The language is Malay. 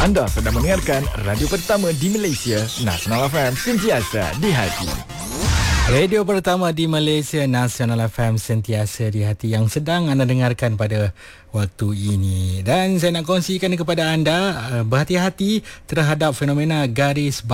Anda sedang mendengarkan radio pertama di Malaysia, Nasional FM, sentiasa di hati. Radio pertama di Malaysia, Nasional FM, sentiasa di hati, yang sedang anda dengarkan pada waktu ini. Dan saya nak kongsikan kepada anda, berhati-hati terhadap fenomena garis